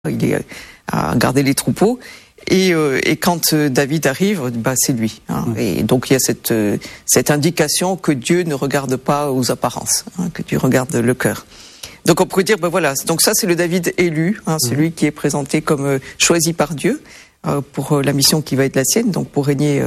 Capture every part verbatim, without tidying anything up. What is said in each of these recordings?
il est à garder les troupeaux. Et, euh, et quand euh, David arrive, bah c'est lui. Hein. Mmh. Et donc il y a cette euh, cette indication que Dieu ne regarde pas aux apparences, hein, que Dieu regarde le cœur. Donc on pourrait dire, ben voilà, donc ça c'est le David élu, hein, c'est mmh. lui qui est présenté comme euh, choisi par Dieu euh, pour euh, la mission qui va être la sienne, donc pour régner euh,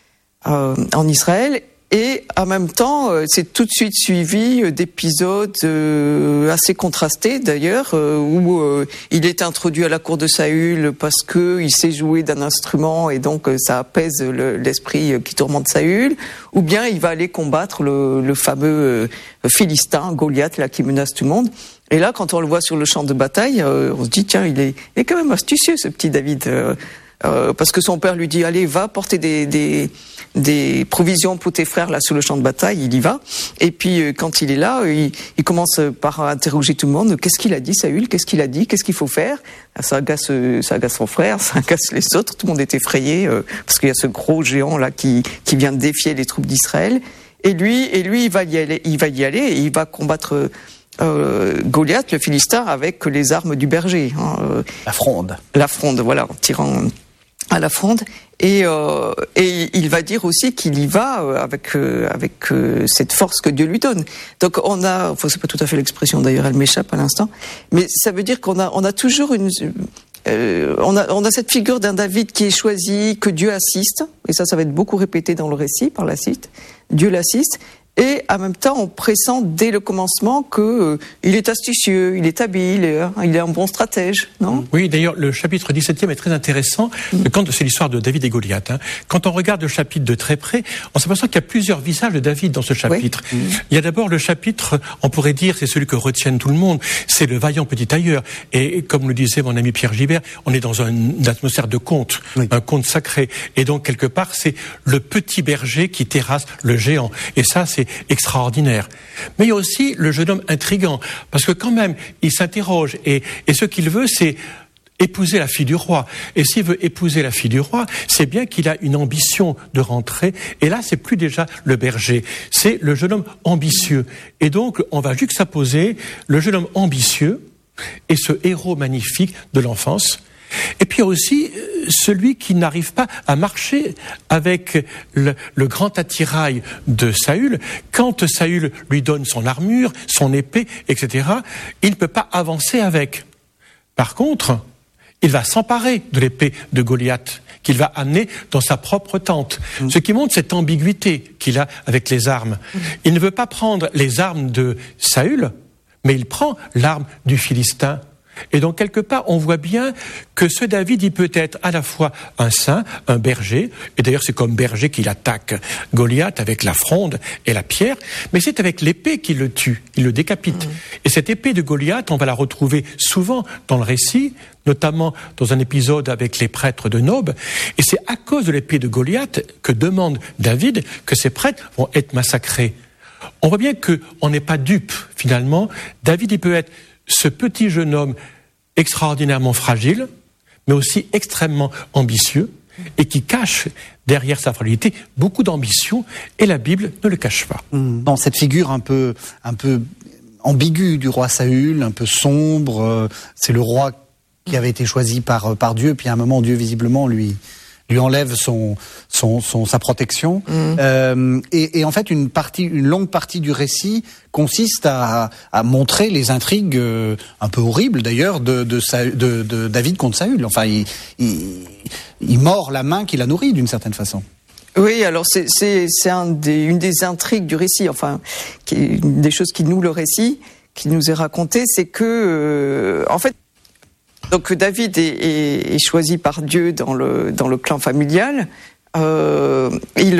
euh, en Israël. Et en même temps, euh, c'est tout de suite suivi euh, d'épisodes euh, assez contrastés d'ailleurs, euh, où euh, il est introduit à la cour de Saül parce que il sait jouer d'un instrument et donc euh, ça apaise le, l'esprit euh, qui tourmente Saül, ou bien il va aller combattre le, le fameux euh, Philistin, Goliath, là qui menace tout le monde. Et là, quand on le voit sur le champ de bataille, euh, on se dit tiens, il est, il est quand même astucieux ce petit David. Euh, Euh, parce que son père lui dit allez va porter des des des provisions pour tes frères là sur le champ de bataille, il y va. Et puis euh, quand il est là, il, il commence par interroger tout le monde. Qu'est-ce qu'il a dit Saül? Qu'est-ce qu'il a dit? Qu'est-ce qu'il faut faire? Ça agace ça agace son frère, ça agace les autres. Tout le monde est effrayé euh, parce qu'il y a ce gros géant là qui qui vient de défier les troupes d'Israël. Et lui et lui il va y aller, il va y aller et il va combattre Euh, Goliath, le Philistin, avec les armes du berger. Hein, la fronde. La fronde, voilà, en tirant à la fronde. Et, euh, et il va dire aussi qu'il y va avec euh, avec euh, cette force que Dieu lui donne. Donc on a, enfin c'est pas tout à fait l'expression d'ailleurs, elle m'échappe à l'instant, mais ça veut dire qu'on a on a toujours une euh, on a on a cette figure d'un David qui est choisi, que Dieu assiste, et ça ça va être beaucoup répété dans le récit par la suite. Dieu l'assiste. Et en même temps, on pressent dès le commencement que euh, il est astucieux, il est habile, euh, il est un bon stratège, non ? Oui, d'ailleurs, le chapitre dix-septième est très intéressant. Mmh. Quand c'est l'histoire de David et Goliath. Hein. Quand on regarde le chapitre de très près, on s'aperçoit qu'il y a plusieurs visages de David dans ce chapitre. Oui. Mmh. Il y a d'abord le chapitre, on pourrait dire, c'est celui que retiennent tout le monde, c'est le vaillant petit tailleur. Et comme le disait mon ami Pierre Gibert, on est dans une atmosphère de conte, oui. un conte sacré. Et donc, quelque part, c'est le petit berger qui terrasse le géant. Et ça, c'est extraordinaire. Mais il y a aussi le jeune homme intrigant, parce que quand même, il s'interroge, et, et ce qu'il veut, c'est épouser la fille du roi. Et s'il veut épouser la fille du roi, c'est bien qu'il a une ambition de rentrer, et là, c'est plus déjà le berger, c'est le jeune homme ambitieux. Et donc, on va juxtaposer le jeune homme ambitieux et ce héros magnifique de l'enfance. Et puis aussi celui qui n'arrive pas à marcher avec le, le grand attirail de Saül. Quand Saül lui donne son armure, son épée, et cetera, il ne peut pas avancer avec. Par contre, il va s'emparer de l'épée de Goliath, qu'il va amener dans sa propre tente. Mmh. Ce qui montre cette ambiguïté qu'il a avec les armes. Mmh. Il ne veut pas prendre les armes de Saül, mais il prend l'arme du Philistin. Et donc, quelque part, on voit bien que ce David, il peut être à la fois un saint, un berger, et d'ailleurs, c'est comme berger qu'il attaque Goliath avec la fronde et la pierre, mais c'est avec l'épée qu'il le tue, il le décapite. Mmh. Et cette épée de Goliath, on va la retrouver souvent dans le récit, notamment dans un épisode avec les prêtres de Nob, et c'est à cause de l'épée de Goliath que demande David que ces prêtres vont être massacrés. On voit bien qu'on n'est pas dupe, finalement. David, il peut être ce petit jeune homme extraordinairement fragile, mais aussi extrêmement ambitieux, et qui cache derrière sa fragilité beaucoup d'ambition, et la Bible ne le cache pas. Dans cette figure un peu, un peu ambiguë du roi Saül, un peu sombre, euh, c'est le roi qui avait été choisi par, par Dieu, puis à un moment, Dieu visiblement lui... lui enlève son, son, son, sa protection. Mmh. Euh, et, et en fait, une partie, une longue partie du récit consiste à, à montrer les intrigues euh, un peu horribles d'ailleurs de, de, de, de David contre Saül. Enfin, il, il, il mord la main qu'il a nourrie d'une certaine façon. Oui, alors c'est, c'est, c'est un des, une des intrigues du récit, enfin, qui, une des choses qui noue le récit, qui nous est raconté, c'est que, euh, en fait, donc David est, est, est choisi par Dieu dans le dans le clan familial. Euh, il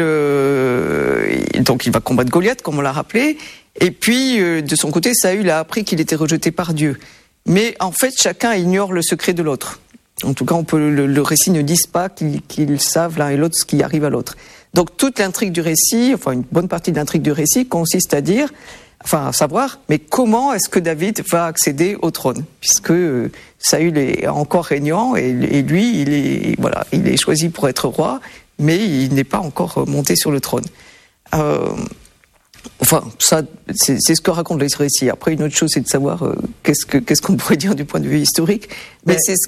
euh, donc il va combattre Goliath, comme on l'a rappelé. Et puis euh, de son côté, Saül a appris qu'il était rejeté par Dieu. Mais en fait, chacun ignore le secret de l'autre. En tout cas, on peut le, le récit ne dit pas qu'ils, qu'ils savent l'un et l'autre ce qui arrive à l'autre. Donc toute l'intrigue du récit, enfin une bonne partie de l'intrigue du récit, consiste à dire. Enfin, à savoir, mais comment est-ce que David va accéder au trône, puisque euh, Saül est encore régnant et, et lui, il est voilà, il est choisi pour être roi, mais il n'est pas encore monté sur le trône. Euh, Enfin, ça, c'est, c'est ce que raconte le récit. Après, une autre chose, c'est de savoir euh, qu'est-ce que qu'est-ce qu'on pourrait dire du point de vue historique. Mais, Mais c'est